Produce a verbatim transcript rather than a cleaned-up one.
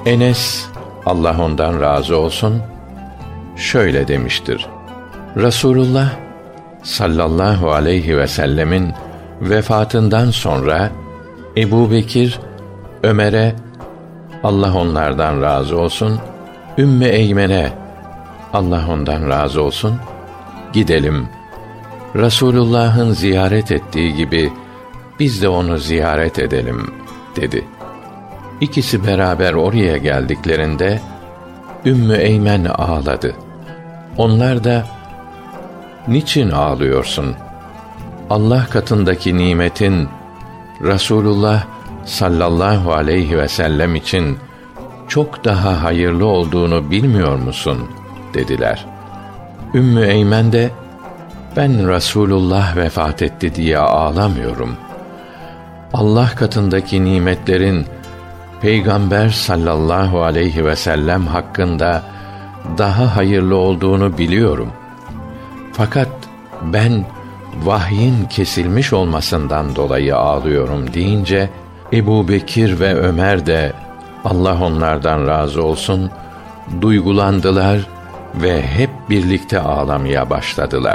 Enes, Allah ondan razı olsun, şöyle demiştir: Resulullah sallallahu aleyhi ve sellemin vefatından sonra Ebubekir Ömer'e, Allah onlardan razı olsun, Ümmü Eymen'e, Allah ondan razı olsun, gidelim, Resulullah'ın ziyaret ettiği gibi biz de onu ziyaret edelim dedi. İkisi beraber oraya geldiklerinde Ümmü Eymen ağladı. Onlar da, niçin ağlıyorsun? Allah katındaki nimetin Resulullah sallallahu aleyhi ve sellem için çok daha hayırlı olduğunu bilmiyor musun? dediler. Ümmü Eymen de, ben Resulullah vefat etti diye ağlamıyorum. Allah katındaki nimetlerin Peygamber sallallahu aleyhi ve sellem hakkında daha hayırlı olduğunu biliyorum. Fakat ben vahyin kesilmiş olmasından dolayı ağlıyorum deyince, Ebubekir ve Ömer de, Allah onlardan razı olsun, duygulandılar ve hep birlikte ağlamaya başladılar.